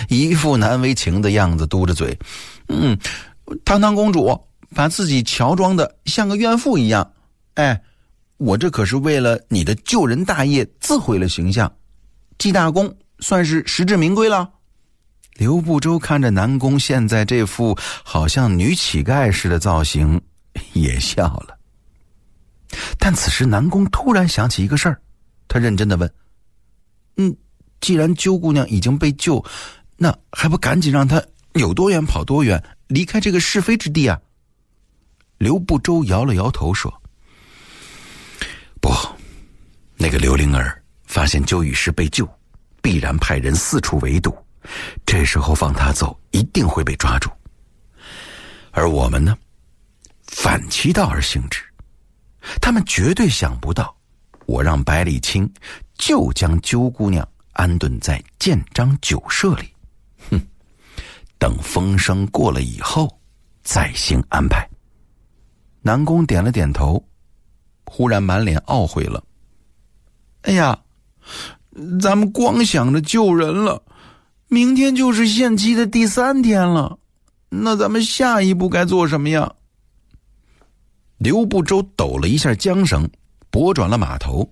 一副难为情的样子，嘟着嘴。堂堂公主把自己乔装的像个怨妇一样。哎，我这可是为了你的救人大业自毁了形象，记大功算是实至名归了。刘不周看着南宫现在这副好像女乞丐似的造型，也笑了。但此时南宫突然想起一个事儿，他认真的问：既然鸠姑娘已经被救，那还不赶紧让她有多远跑多远，离开这个是非之地啊？刘不周摇了摇头说：不，那个刘灵儿发现鸠雨师被救，必然派人四处围堵，这时候放他走一定会被抓住。而我们呢，反其道而行之，他们绝对想不到我让百里清就将鸠姑娘安顿在建章酒舍里。等风声过了以后再行安排。南宫点了点头，忽然满脸懊悔了。哎呀，咱们光想着救人了，明天就是限期的第3天了，那咱们下一步该做什么呀？刘不周抖了一下缰绳，拨转了马头。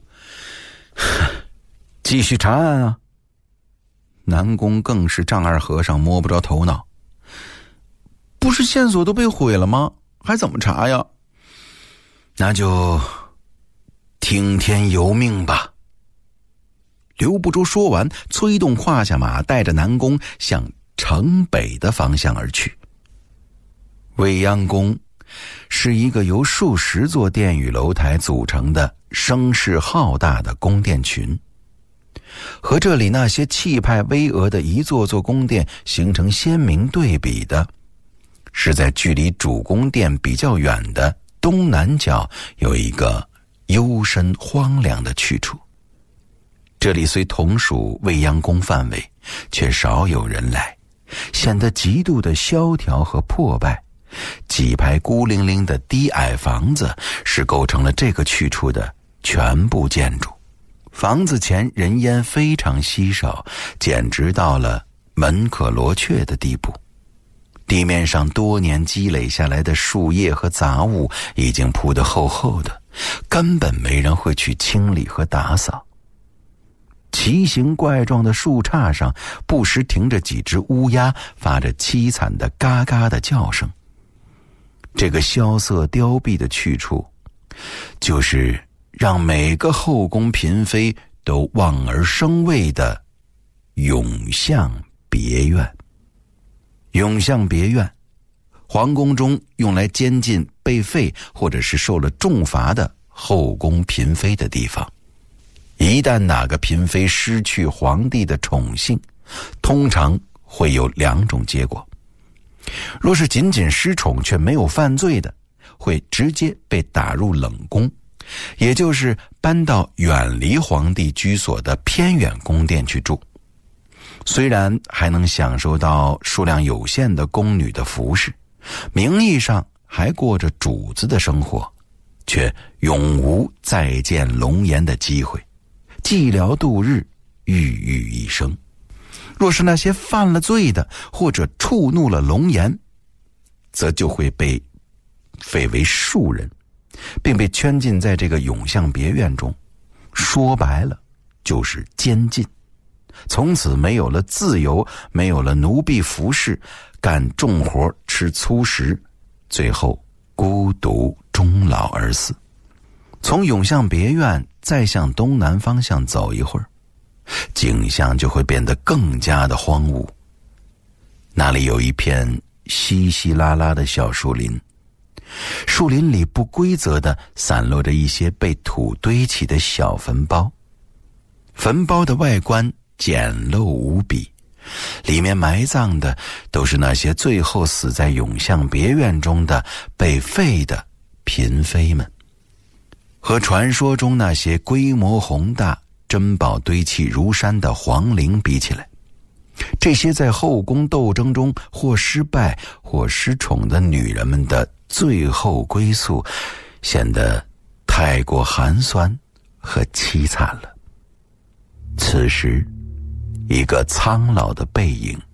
继续查案啊。南宫更是丈二和尚摸不着头脑。不是线索都被毁了吗？还怎么查呀？那就听天由命吧。刘不周说完，催动胯下马，带着南宫向城北的方向而去。未央宫是一个由数十座殿宇楼台组成的声势浩大的宫殿群，和这里那些气派巍峨的一座座宫殿形成鲜明对比的，是在距离主宫殿比较远的东南角有一个幽深荒凉的去处。这里虽同属未央宫范围，却少有人来，显得极度的萧条和破败。几排孤零零的低矮房子是构成了这个去处的全部建筑。房子前人烟非常稀少，简直到了门可罗雀的地步。地面上多年积累下来的树叶和杂物已经铺得厚厚的，根本没人会去清理和打扫。奇形怪状的树杈上不时停着几只乌鸦，发着凄惨的嘎嘎的叫声。这个萧瑟凋敝的去处，就是让每个后宫嫔妃都望而生畏的永相别院。永相别院，皇宫中用来监禁被废或者是受了重罚的后宫嫔妃的地方。一旦哪个嫔妃失去皇帝的宠幸，通常会有2种结果。若是仅仅失宠却没有犯罪的，会直接被打入冷宫，也就是搬到远离皇帝居所的偏远宫殿去住。虽然还能享受到数量有限的宫女的服侍，名义上还过着主子的生活，却永无再见龙颜的机会，寂寥度日，郁郁一生。若是那些犯了罪的，或者触怒了龙颜，则就会被废为庶人，并被圈禁在这个永相别院中。说白了，就是监禁。从此没有了自由，没有了奴婢服侍，干重活吃粗食，最后孤独终老而死。从永相别院再向东南方向走一会儿，景象就会变得更加的荒芜。那里有一片稀稀拉拉的小树林，树林里不规则地散落着一些被土堆起的小坟包，坟包的外观简陋无比，里面埋葬的都是那些最后死在永相别院中的被废的嫔妃们。和传说中那些规模宏大、珍宝堆砌如山的皇陵比起来，这些在后宫斗争中或失败或失宠的女人们的最后归宿，显得太过寒酸和凄惨了。此时，一个苍老的背影